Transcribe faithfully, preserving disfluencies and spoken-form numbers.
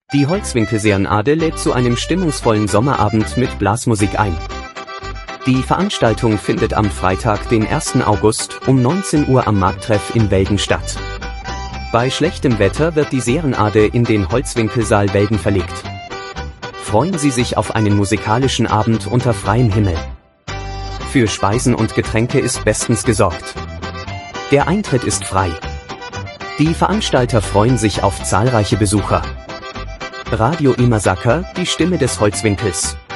Die Holzwinkel-Serenade lädt zu einem stimmungsvollen Sommerabend mit Blasmusik ein. Die Veranstaltung findet am Freitag, den ersten August, um neunzehn Uhr am Markttreff in Welden statt. Bei schlechtem Wetter wird die Serenade in den Holzwinkelsaal Welden verlegt. Freuen Sie sich auf einen musikalischen Abend unter freiem Himmel. Für Speisen und Getränke ist bestens gesorgt. Der Eintritt ist frei. Die Veranstalter freuen sich auf zahlreiche Besucher. Radio Imasaka, die Stimme des Holzwinkels.